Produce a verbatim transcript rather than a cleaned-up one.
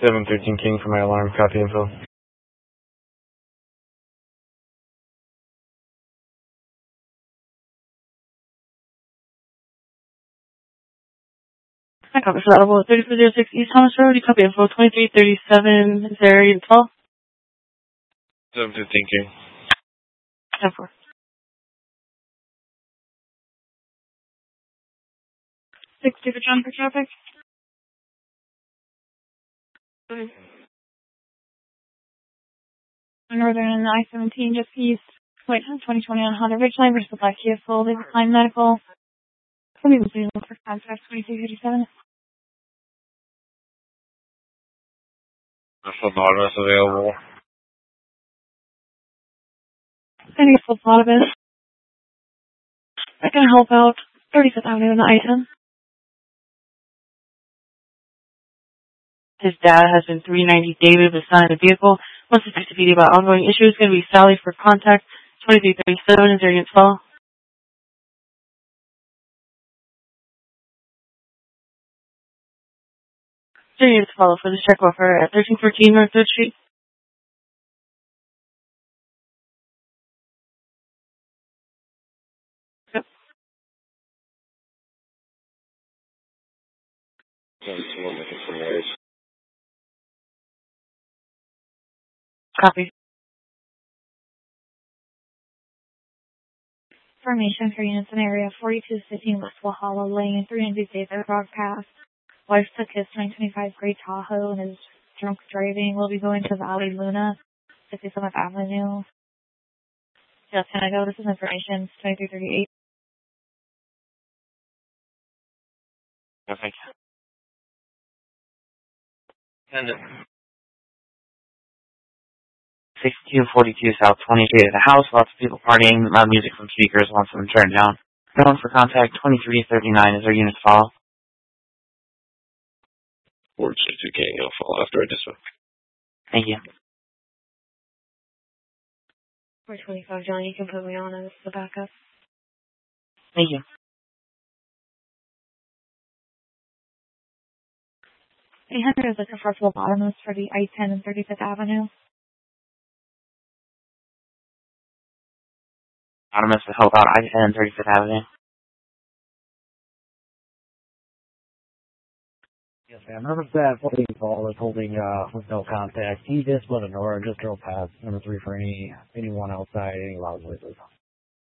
seven thirteen King for my alarm. Copy info. I copy for that level thirty-four oh six East Thomas Road. You copy info twenty-three thirty-seven. Is there area twelve? seven fifteen King. ten four. six two for John for traffic. Okay. Northern and I seventeen, just east. Wait, twenty twenty on Honda Ridgeline versus Black Kia Full. They decline medical. Somebody was doing for contact twenty-three fifty-seven. That's anonymous available. Any full thought of it. I can help out. thirty-fifth Avenue in the I ten. His dad has been three ninety David, the son of the vehicle. Wants to speak to P D about ongoing issues. Going to be Sally for contact twenty-three thirty-seven. Is there unit twelve? Is there unit twelve for the check offer at thirteen fourteen North third Street? Yep. Copy. Information for units in area forty-two fifteen West Walhalla Lane, three ninety David Rock Pass. Wife took his twenty twenty-five Gray Tahoe and is drunk driving. Will be going to Valley Luna, fifty-seventh Avenue. Yes, can I go? This is information. twenty-three thirty-eight. No, thank you. And sixty-two forty-two South twenty-eight at the house. Lots of people partying. Loud music from speakers. Wants them turned down. No one for contact twenty-three thirty-nine. Is our units follow? four sixty King. I'll follow after I dismiss. Thank you. four twenty-five, John. You can put me on as the backup. Thank you. eight hundred is like a flexible bottomless for the I ten and thirty-fifth Avenue. Anonymous to help out I ten and thirty-fifth Avenue. Yes, ma'am. Number staff holding call is holding uh with no contact. He just let a Nora just drove past. Number three for any anyone outside, any loud noises.